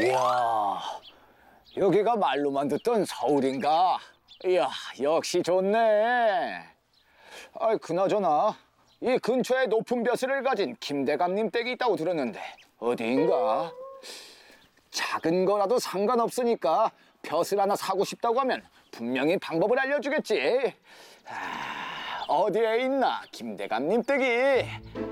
이야, 여기가 말로만 듣던 서울인가? 이야, 역시 좋네. 아, 그나저나 이 근처에 높은 벼슬을 가진 김대감님 댁이 있다고 들었는데 어디인가? 작은 거라도 상관없으니까 벼슬 하나 사고 싶다고 하면 분명히 방법을 알려주겠지. 어디에 있나 김대감님 댁이?